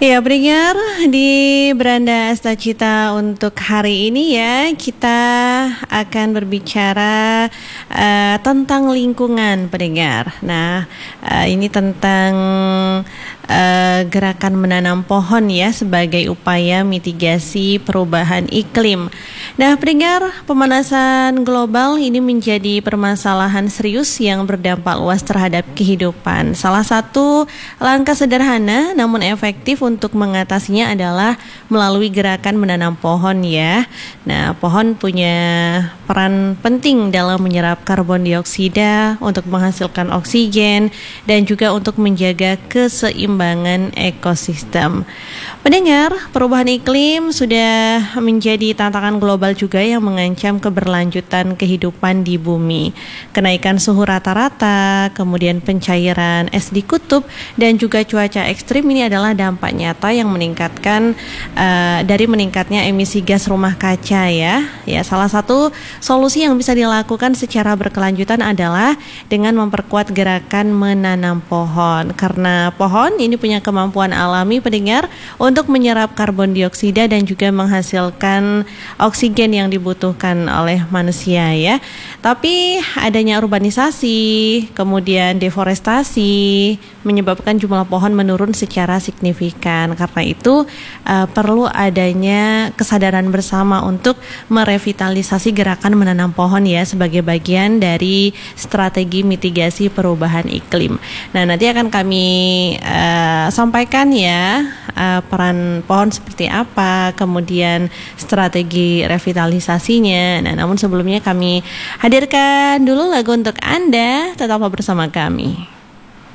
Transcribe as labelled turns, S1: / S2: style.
S1: Ya, pendengar di Beranda Asta Cita untuk hari ini ya, kita akan berbicara tentang lingkungan, pendengar. Nah, ini tentang gerakan menanam pohon ya sebagai upaya mitigasi perubahan iklim. Nah, pendengar, pemanasan global ini menjadi permasalahan serius yang berdampak luas terhadap kehidupan. Salah satu langkah sederhana namun efektif untuk mengatasinya adalah melalui gerakan menanam pohon ya. Nah, pohon punya peran penting dalam menyerap karbon dioksida untuk menghasilkan oksigen dan juga untuk menjaga keseimbangan ekosistem. Pendengar, perubahan iklim sudah menjadi tantangan global juga yang mengancam keberlanjutan kehidupan di bumi. Kenaikan suhu rata-rata, kemudian pencairan es di kutub dan juga cuaca ekstrim ini adalah dampak nyata yang meningkatkan dari meningkatnya emisi gas rumah kaca ya. Ya, salah satu solusi yang bisa dilakukan secara berkelanjutan adalah dengan memperkuat gerakan menanam pohon. Karena pohon ini punya kemampuan alami, pendengar, untuk menyerap karbon dioksida dan juga menghasilkan oksigen yang dibutuhkan oleh manusia ya. Tapi adanya urbanisasi, kemudian deforestasi menyebabkan jumlah pohon menurun secara signifikan. Karena itu perlu adanya kesadaran bersama untuk merevitalisasi gerakan menanam pohon ya sebagai bagian dari strategi mitigasi perubahan iklim. Nah, nanti akan kami sampaikan ya peran pohon seperti apa, kemudian strategi revitalisasinya. Nah, namun sebelumnya kami hadirkan dulu lagu untuk Anda, tetaplah bersama kami.